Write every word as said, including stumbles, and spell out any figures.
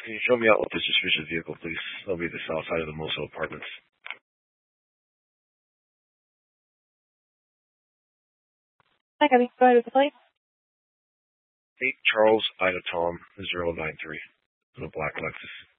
Can you show me out with this suspicious vehicle, please? That'll be the south side of the Mosul Apartments. Hi, Abby. Go ahead with the plate. eight Charles Ida Tom zero nine three. In a black Lexus.